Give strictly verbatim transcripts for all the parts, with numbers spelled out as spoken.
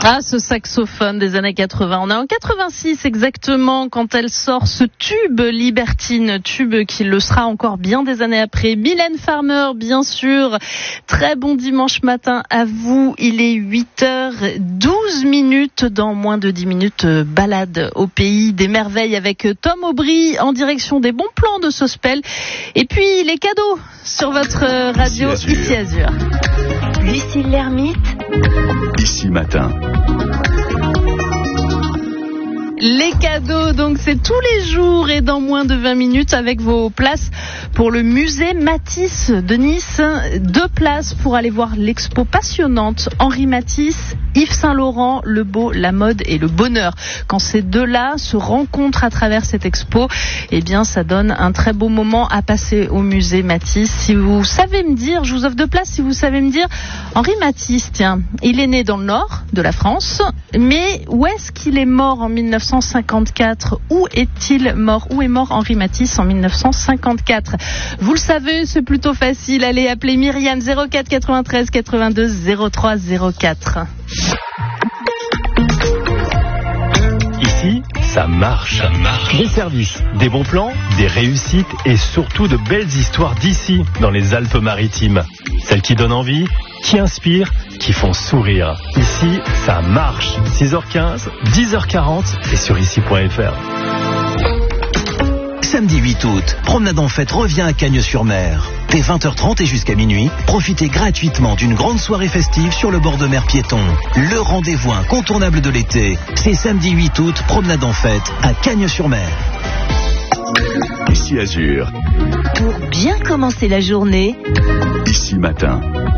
Ah, ce saxophone des années quatre-vingts. On est en quatre-vingt-six exactement quand elle sort ce tube libertine, tube qui le sera encore bien des années après. Mylène Farmer, bien sûr. Très bon dimanche matin à vous. Il est huit heures douze minutes. Dans moins de dix minutes, balade au pays des merveilles avec Tom Aubry en direction des bons plans de Sospel. Et puis les cadeaux sur votre radio Ici Azur. Lucille l'ermite. Ici matin. Les cadeaux, donc c'est tous les jours et dans moins de vingt minutes avec vos places pour le musée Matisse de Nice. Deux places pour aller voir l'expo passionnante Henri Matisse, Yves Saint-Laurent, le beau, la mode et le bonheur. Quand ces deux-là se rencontrent à travers cette expo, eh bien ça donne un très beau moment à passer au musée Matisse. Si vous savez me dire, je vous offre deux places, si vous savez me dire, Henri Matisse, tiens, il est né dans le nord de la France, mais où est-ce qu'il est mort en mille neuf cent cinquante-quatre? Où est-il mort? Où est mort Henri Matisse en mille neuf cent cinquante-quatre? Vous le savez, c'est plutôt facile. Allez, appelez Myriam zéro quatre quatre-vingt-treize quatre-vingt-deux zéro trois zéro quatre. Ici, ça marche. ça marche. Des services, des bons plans, des réussites et surtout de belles histoires d'ici, dans les Alpes-Maritimes. Celles qui donnent envie, qui inspirent, qui font sourire. Ici, ça marche. six heures quinze, dix heures quarante et sur ici point f r. Samedi huit août, Promenade en Fête revient à Cagnes-sur-Mer. Dès vingt heures trente et jusqu'à minuit, profitez gratuitement d'une grande soirée festive sur le bord de mer piéton. Le rendez-vous incontournable de l'été, c'est samedi huit août, Promenade en Fête à Cagnes-sur-Mer. Ici Azur. Pour bien commencer la journée, Ici matin.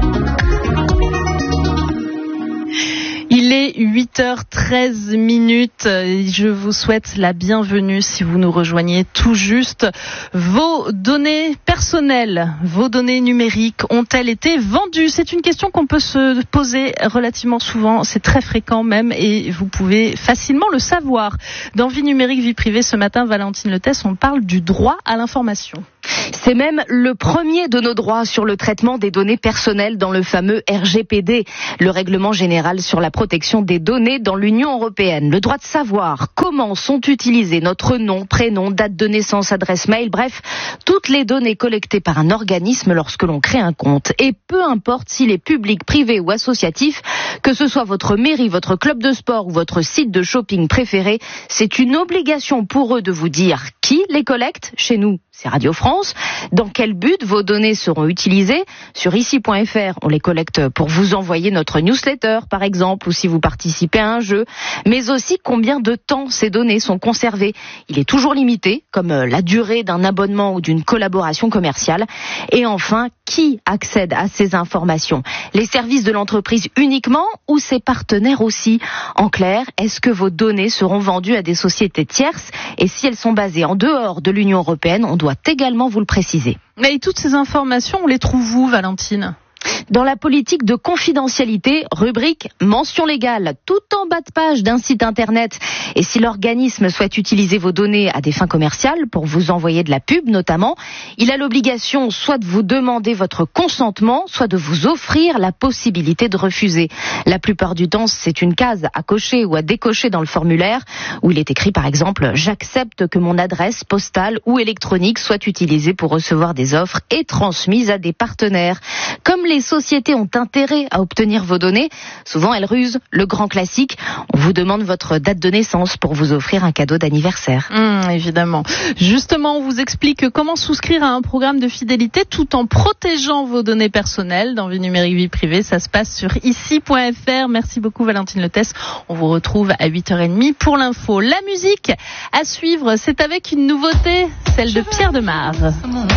Il est huit heures treize minutes. Je vous souhaite la bienvenue si vous nous rejoignez tout juste. Vos données personnelles, vos données numériques ont-elles été vendues? C'est une question qu'on peut se poser relativement souvent. C'est très fréquent même et vous pouvez facilement le savoir. Dans Vie numérique, vie privée, ce matin, Valentine Letès, on parle du droit à l'information. C'est même le premier de nos droits sur le traitement des données personnelles dans le fameux R G P D, le règlement général sur la protection des données dans l'Union européenne. Le droit de savoir comment sont utilisés notre nom, prénom, date de naissance, adresse mail, bref, toutes les données collectées par un organisme lorsque l'on crée un compte. Et peu importe s'il est public, privé ou associatif, que ce soit votre mairie, votre club de sport ou votre site de shopping préféré, c'est une obligation pour eux de vous dire qui les collecte. Chez nous, c'est Radio France. Dans quel but vos données seront utilisées? Sur ici point f r, on les collecte pour vous envoyer notre newsletter, par exemple, ou si vous participez à un jeu. Mais aussi combien de temps ces données sont conservées. Il est toujours limité, comme la durée d'un abonnement ou d'une collaboration commerciale. Et enfin, qui accède à ces informations? Les services de l'entreprise uniquement ou ses partenaires aussi? En clair, est-ce que vos données seront vendues à des sociétés tierces? Et si elles sont basées en dehors de l'Union européenne, on doit également vous le préciser. Mais toutes ces informations, on les trouve où, Valentine? Dans la politique de confidentialité, rubrique mention légale, tout en bas de page d'un site internet. Et si l'organisme souhaite utiliser vos données à des fins commerciales, pour vous envoyer de la pub notamment, il a l'obligation soit de vous demander votre consentement, soit de vous offrir la possibilité de refuser. La plupart du temps, c'est une case à cocher ou à décocher dans le formulaire, où il est écrit par exemple « J'accepte que mon adresse postale ou électronique soit utilisée pour recevoir des offres et transmise à des partenaires ». Comme les sociétés ont intérêt à obtenir vos données, souvent elles rusent. Le grand classique, on vous demande votre date de naissance pour vous offrir un cadeau d'anniversaire. Mmh, évidemment. Justement, on vous explique comment souscrire à un programme de fidélité tout en protégeant vos données personnelles. Dans Vie numérique, vie privée, ça se passe sur ici point f r. Merci beaucoup Valentine Letès. On vous retrouve à huit heures trente pour l'info. La musique à suivre, c'est avec une nouveauté, celle de Pierre Demar.